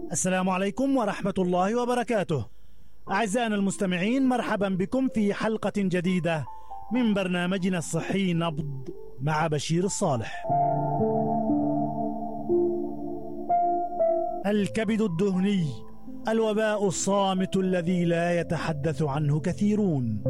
السلام عليكم ورحمة الله وبركاته. أعزائنا المستمعين، مرحبا بكم في حلقة جديدة من برنامجنا الصحي نبض مع بشير الصالح. الكبد الدهني، الوباء الصامت الذي لا يتحدث عنه كثيرون.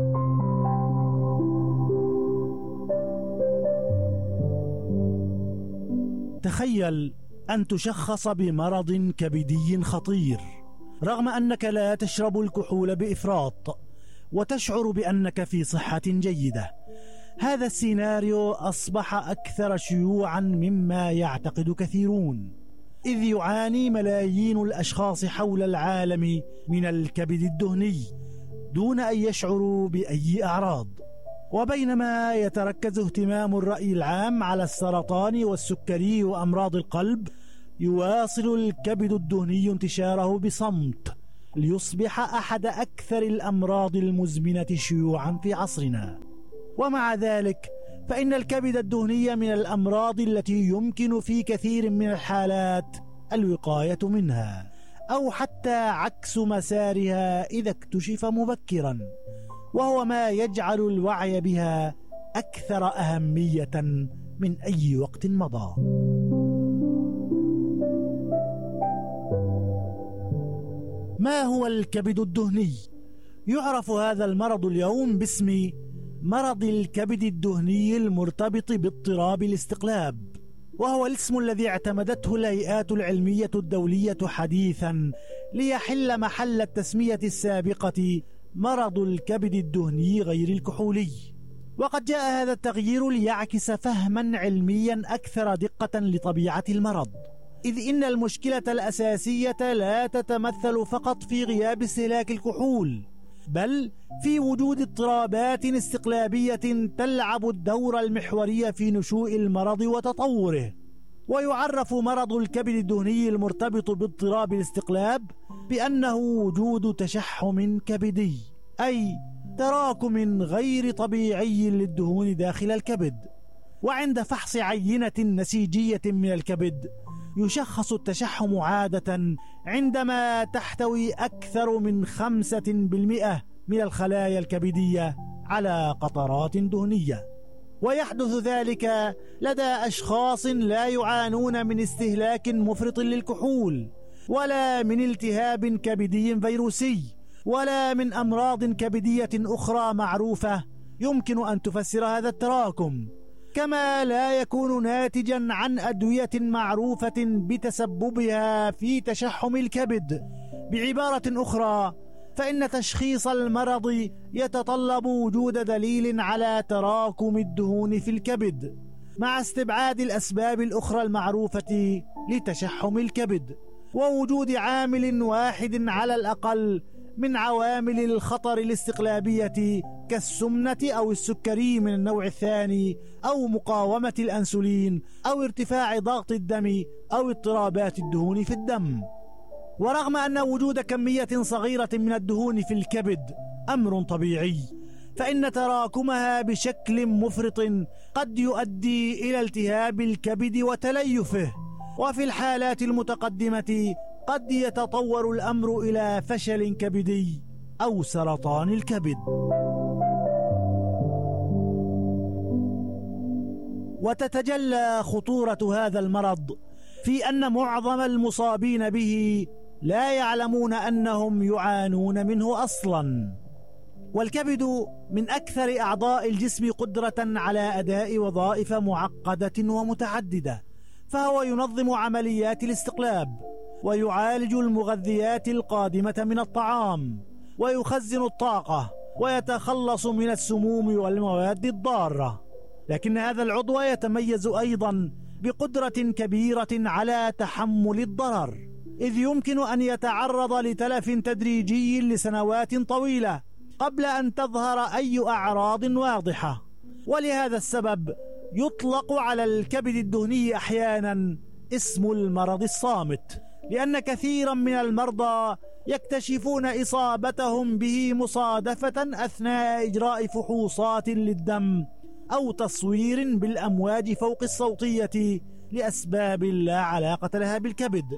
تخيل أن تشخص بمرض كبدي خطير رغم أنك لا تشرب الكحول بإفراط وتشعر بأنك في صحة جيدة. هذا السيناريو أصبح أكثر شيوعا مما يعتقد كثيرون، إذ يعاني ملايين الأشخاص حول العالم من الكبد الدهني دون أن يشعروا بأي أعراض. وبينما يتركز اهتمام الرأي العام على السرطان والسكري وأمراض القلب، يواصل الكبد الدهني انتشاره بصمت ليصبح أحد أكثر الأمراض المزمنة شيوعا في عصرنا. ومع ذلك فإن الكبد الدهني من الأمراض التي يمكن في كثير من الحالات الوقاية منها، أو حتى عكس مسارها إذا اكتشف مبكرا، وهو ما يجعل الوعي بها أكثر أهمية من أي وقت مضى. ما هو الكبد الدهني؟ يعرف هذا المرض اليوم باسم مرض الكبد الدهني المرتبط باضطراب الاستقلاب، وهو الاسم الذي اعتمدته الهيئات العلمية الدولية حديثا ليحل محل التسمية السابقة مرض الكبد الدهني غير الكحولي. وقد جاء هذا التغيير ليعكس فهما علميا أكثر دقة لطبيعة المرض، إذ إن المشكلة الأساسية لا تتمثل فقط في غياب استهلاك الكحول، بل في وجود اضطرابات استقلابية تلعب الدور المحوري في نشوء المرض وتطوره. ويعرف مرض الكبد الدهني المرتبط باضطراب الاستقلاب بأنه وجود تشحم كبدي، أي تراكم غير طبيعي للدهون داخل الكبد. وعند فحص عينة نسيجية من الكبد يشخص التشحم عادة عندما تحتوي أكثر من 5% من الخلايا الكبدية على قطرات دهنية، ويحدث ذلك لدى أشخاص لا يعانون من استهلاك مفرط للكحول، ولا من التهاب كبدي فيروسي، ولا من أمراض كبدية أخرى معروفة يمكن أن تفسر هذا التراكم، كما لا يكون ناتجا عن أدوية معروفة بتسببها في تشحم الكبد. بعبارة أخرى، فإن تشخيص المرض يتطلب وجود دليل على تراكم الدهون في الكبد مع استبعاد الأسباب الأخرى المعروفة لتشحم الكبد، ووجود عامل واحد على الأقل من عوامل الخطر الاستقلابية كالسمنة أو السكري من النوع الثاني، أو مقاومة الأنسولين، أو ارتفاع ضغط الدم، أو اضطرابات الدهون في الدم. ورغم أن وجود كمية صغيرة من الدهون في الكبد أمر طبيعي، فإن تراكمها بشكل مفرط قد يؤدي إلى التهاب الكبد وتليفه، وفي الحالات المتقدمة قد يتطور الأمر إلى فشل كبدي أو سرطان الكبد. وتتجلى خطورة هذا المرض في أن معظم المصابين به لا يعلمون أنهم يعانون منه أصلا. والكبد من أكثر أعضاء الجسم قدرة على أداء وظائف معقدة ومتعددة، فهو ينظم عمليات الاستقلاب، ويعالج المغذيات القادمة من الطعام، ويخزن الطاقة، ويتخلص من السموم والمواد الضارة. لكن هذا العضو يتميز أيضا بقدرة كبيرة على تحمل الضرر، إذ يمكن أن يتعرض لتلف تدريجي لسنوات طويلة قبل أن تظهر أي أعراض واضحة. ولهذا السبب يطلق على الكبد الدهني أحيانا اسم المرض الصامت، لأن كثيرا من المرضى يكتشفون إصابتهم به مصادفة أثناء إجراء فحوصات للدم أو تصوير بالأمواج فوق الصوتية لأسباب لا علاقة لها بالكبد.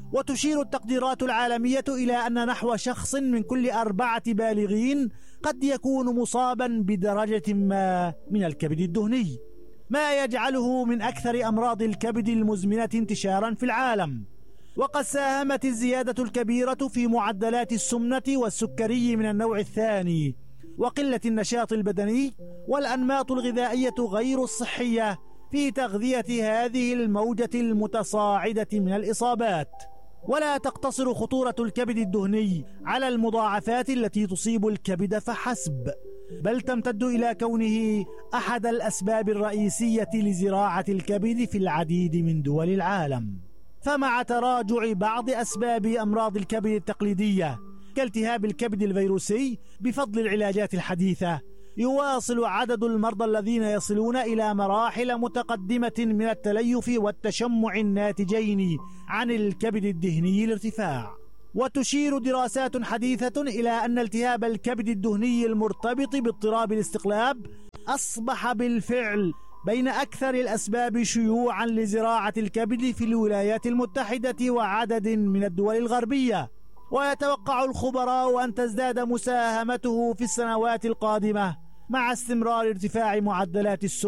وتشير التقديرات العالمية إلى أن نحو شخص من كل 4 بالغين قد يكون مصابا بدرجة ما من الكبد الدهني، ما يجعله من أكثر أمراض الكبد المزمنة انتشارا في العالم. وقد ساهمت الزيادة الكبيرة في معدلات السمنة والسكري من النوع الثاني وقلة النشاط البدني والأنماط الغذائية غير الصحية في تغذية هذه الموجة المتصاعدة من الإصابات. ولا تقتصر خطورة الكبد الدهني على المضاعفات التي تصيب الكبد فحسب، بل تمتد إلى كونه أحد الأسباب الرئيسية لزراعة الكبد في العديد من دول العالم. فمع تراجع بعض أسباب أمراض الكبد التقليدية كالتهاب الكبد الفيروسي بفضل العلاجات الحديثة، يواصل عدد المرضى الذين يصلون إلى مراحل متقدمة من التليف والتشمع الناتجين عن الكبد الدهني الارتفاع. وتشير دراسات حديثة إلى أن التهاب الكبد الدهني المرتبط باضطراب الاستقلاب أصبح بالفعل بين أكثر الأسباب شيوعا لزراعة الكبد في الولايات المتحدة وعدد من الدول الغربية. ويتوقع الخبراء أن تزداد مساهمته في السنوات القادمة مع استمرار ارتفاع معدلات السكر